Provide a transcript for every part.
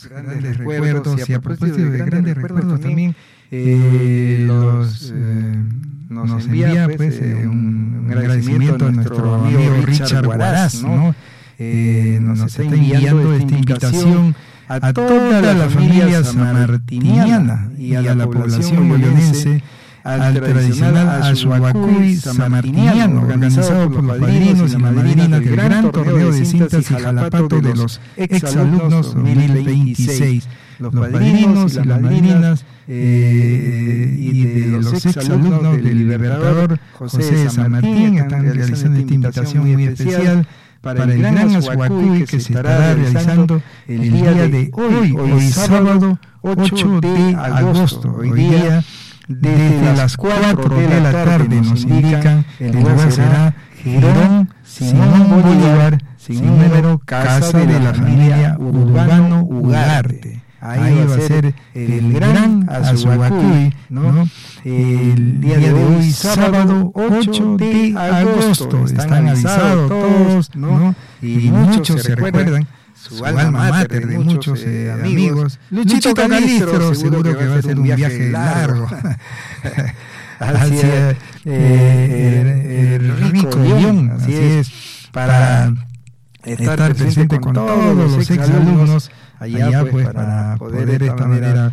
grandes recuerdos, y a propósito de grandes recuerdos también nos envía pues un agradecimiento a nuestro amigo Richard Huaraz, ¿no? Nos está enviando esta invitación a toda la familia sanmartiniana y a la población boyonense al tradicional Axuacuy sanmartiniano, organizado por los padrinos y madrinas del gran torneo de cintas y jalapato de los exalumnos 2026. Los padrinos y las madrinas y de los exalumnos del Libertador José de San Martín están realizando esta invitación muy especial para el gran Axuacuy que se estará realizando el día de hoy sábado 8 de agosto. Hoy día, desde las 4 de la tarde, nos indican, el lugar será Girón Simón Bolívar, sin número, casa de la familia Urbano Ugarte. Ahí va a ser el gran Axuacuy, ¿no? El día de hoy, sábado 8 de agosto. Están avisados todos, ¿no? Y muchos se recuerdan su alma mater de muchos amigos. Luchito Calistro, seguro que va a ser un viaje largo hacia el rico Lyon, así es, para estar presente con todos los exalumnos allá, pues, para poder de esta manera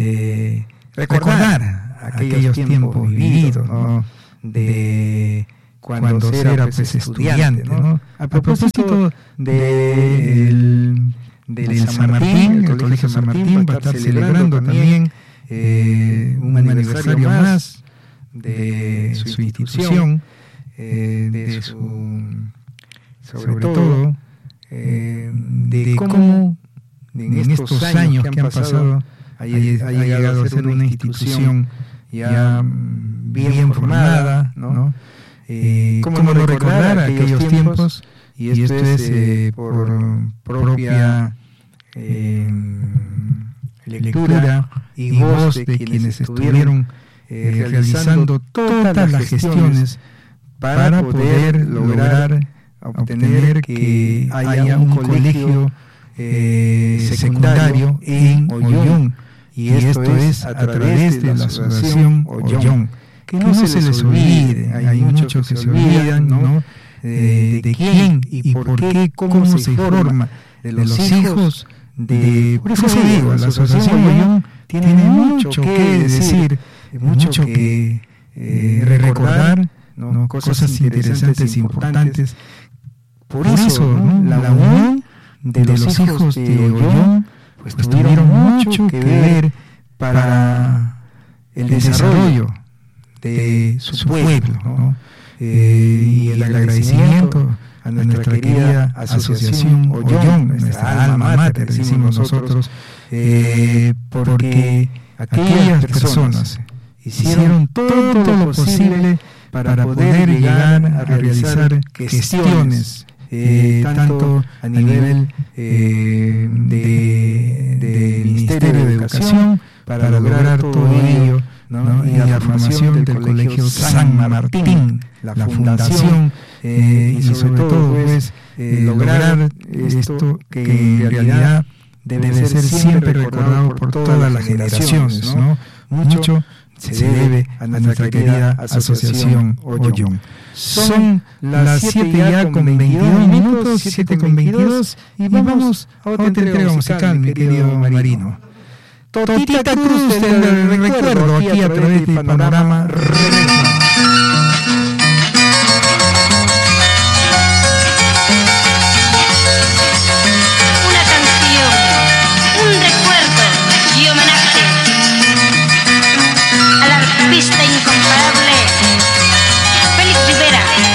recordar aquellos tiempos vividos, ¿no? De cuando era pues estudiante, ¿no? A propósito del San Martín, el Colegio San Martín va a estar celebrando también un aniversario más de su institución, sobre todo de cómo en estos años que han pasado ha llegado a ser una institución ya bien formada, ¿no? ¿Cómo no recordar aquellos tiempos? Y esto es por propia lectura y voz de quienes estuvieron realizando todas las gestiones para poder lograr obtener que haya un colegio secundario en Ollón, y esto es a través de la Asociación Ollón. Que no se les olvide, hay muchos que se olvidan, ¿no? De quién y por qué, cómo se forma, de los hijos de... Por eso digo, la Asociación Ollón tiene mucho que decir, mucho que recordar, ¿no? Cosas interesantes e importantes. Por eso, ¿no? La unión de los hijos de Ollón pues tuvieron mucho que ver para el desarrollo de su pueblo, ¿no? Y el agradecimiento a nuestra querida Asociación Ollón, nuestra alma mater, decimos nosotros, porque aquellas personas hicieron todo lo posible para poder llegar a realizar gestiones, tanto a nivel del Ministerio de Educación, para lograr todo ello, ¿no? Y la formación del Colegio San Martín, la fundación, y sobre todo pues lograr esto que en realidad debe ser siempre recordado por todas las generaciones, ¿no? Mucho se debe a nuestra querida Asociación Ollón. Son las 7 ya con 22 minutos, 7 con 22, y vamos a otra entrega musical, mi querido Marino. Totita Cruz, te recuerdo aquí a través de Panorama